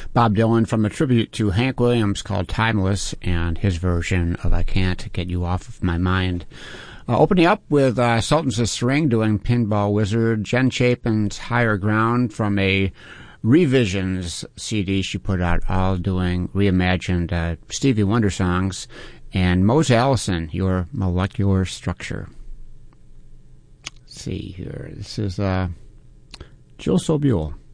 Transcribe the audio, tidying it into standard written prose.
Bob Dylan from a tribute to Hank Williams called Timeless, and his version of I Can't Get You Off of My Mind. Opening up with Sultans of Swing doing Pinball Wizard, Jen Chapin's Higher Ground from a Revisions CD she put out, all doing reimagined Stevie Wonder songs, and Mose Allison, Your Molecular Structure. Let's see here. This is Jill Sobule.